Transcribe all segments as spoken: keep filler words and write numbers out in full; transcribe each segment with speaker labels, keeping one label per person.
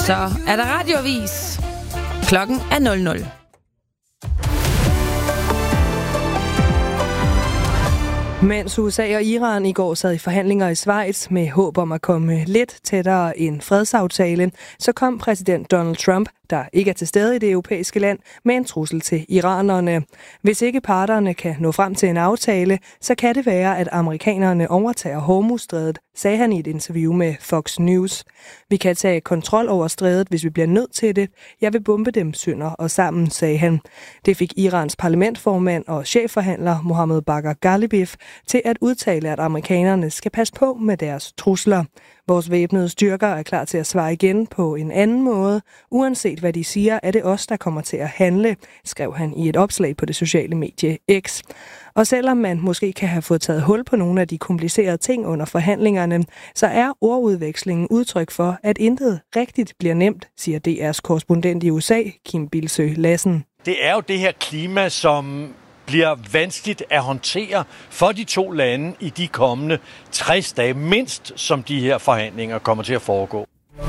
Speaker 1: Så er der radioavis. Klokken er nul nul.
Speaker 2: Mens U S A og Iran i går sad i forhandlinger i Schweiz med håb om at komme lidt tættere en fredsaftale, så kom præsident Donald Trump, der ikke er til stede i det europæiske land, med en trussel til iranerne. Hvis ikke parterne kan nå frem til en aftale, så kan det være, at amerikanerne overtager Hormuzstrædet, sagde han i et interview med Fox News. Vi kan tage kontrol over strædet, hvis vi bliver nødt til det. Jeg vil bombe dem sønder og sammen, sagde han. Det fik Irans parlamentsformand og chefforhandler Mohammed Bagher Ghalibaf til at udtale, at amerikanerne skal passe på med deres trusler. Vores væbnede styrker er klar til at svare igen på en anden måde. Uanset hvad de siger, er det os, der kommer til at handle, skrev han i et opslag på det sociale medie X. Og selvom man måske kan have fået taget hul på nogle af de komplicerede ting under forhandlingerne, så er ordudvekslingen udtryk for, at intet rigtigt bliver nemt, siger D R's korrespondent i U S A, Kim Bildsøe Lassen.
Speaker 3: Det er jo det her klima, som bliver vanskeligt at håndtere for de to lande i de kommende tres dage, mindst som de her forhandlinger kommer til at foregå.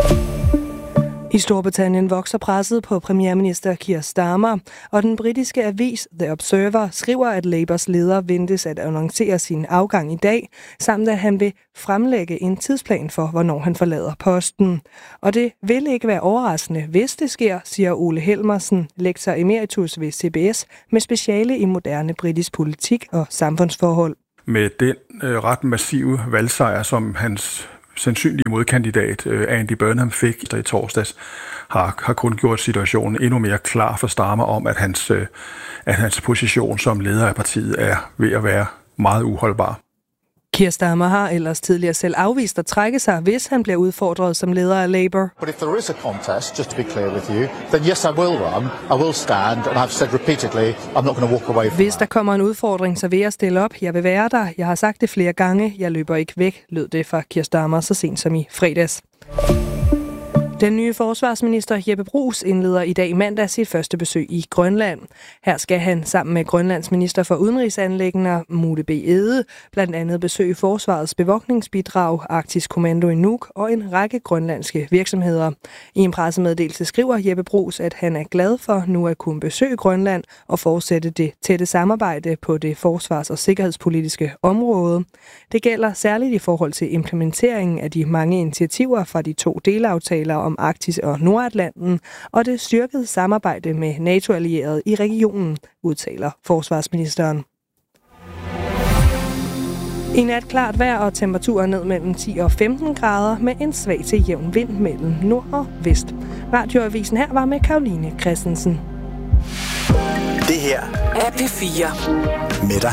Speaker 2: I Storbritannien vokser presset på premierminister Keir Starmer, og den britiske avis The Observer skriver, at Labours leder ventes at annoncere sin afgang i dag, samt at han vil fremlægge en tidsplan for, hvornår han forlader posten. Og det vil ikke være overraskende, hvis det sker, siger Ole Helmersen, lektor emeritus ved C B S med speciale i moderne britisk politik og samfundsforhold.
Speaker 4: Med den øh, ret massive valgsejr, som hans sandsynlige modkandidat Andy Burnham fik i torsdags, har, har kun gjort situationen endnu mere klar for Starmer om, at hans, at hans position som leder af partiet er ved at være meget uholdbar.
Speaker 2: Keir Starmer har ellers tidligere selv afvist at trække sig, hvis han bliver udfordret som leder af Labour.
Speaker 5: But if there is a contest, just to be clear with you, then yes, I will run, I will stand, and I've said repeatedly, I'm not going to walk away from
Speaker 2: Hvis der kommer en udfordring, så vil jeg stille op. Jeg vil være der. Jeg har sagt det flere gange. Jeg løber ikke væk, lød det fra Keir Starmer så sent som i fredags. Den nye forsvarsminister Jeppe Bruus indleder i dag mandag sit første besøg i Grønland. Her skal han sammen med Grønlands minister for udenrigsanliggender, Mule B. Ede, blandt andet besøge forsvarets bevogtningsbidrag, Arktisk Kommando i Nuuk og en række grønlandske virksomheder. I en pressemeddelelse skriver Jeppe Bruus, at han er glad for nu at kunne besøge Grønland og fortsætte det tætte samarbejde på det forsvars- og sikkerhedspolitiske område. Det gælder særligt i forhold til implementeringen af de mange initiativer fra de to delaftaler om Arktis og Nordatlanten, og det styrkede samarbejde med NATO-allierede i regionen, udtaler forsvarsministeren. I nat klart vejr og temperaturer ned mellem ti og femten grader med en svag til jævn vind mellem nord og vest. Radioavisen her var med Karoline Christensen.
Speaker 6: Det her er P fire med dig.